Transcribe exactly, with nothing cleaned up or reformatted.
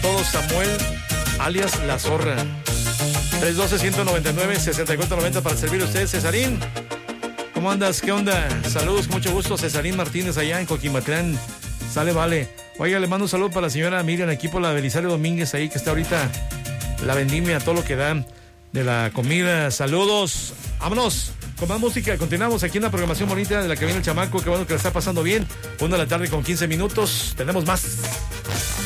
todo Samuel, alias La Zorra. tres uno dos, uno nueve nueve, seis cuatro nueve cero para servir a usted, Cesarín. ¿Cómo andas? ¿Qué onda? Saludos, con mucho gusto, Cesarín Martínez allá en Coquimatlán. Sale, vale. Oiga, le mando un saludo para la señora Miriam, equipo la Belisario Domínguez ahí, que está ahorita la vendimia, todo lo que dan de la comida. Saludos. Vámonos con más música. Continuamos aquí en la programación bonita de la que viene el chamaco. Qué bueno que la está pasando bien. Una de la tarde con quince minutos. Tenemos más.